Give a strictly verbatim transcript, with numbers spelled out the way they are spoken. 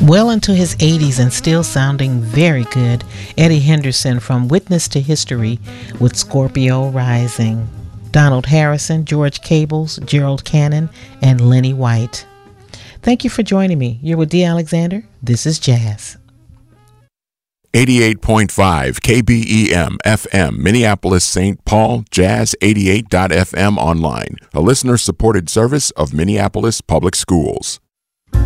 Well into his eighties and still sounding very good, Eddie Henderson from Witness to History with Scorpio Rising. Donald Harrison, George Cables, Gerald Cannon, and Lenny White. Thank you for joining me. You're with Dee Alexander. This is Jazz. eighty-eight point five K B E M F M, Minneapolis, Saint Paul, Jazz eighty-eight dot F M online, a listener-supported service of Minneapolis Public Schools.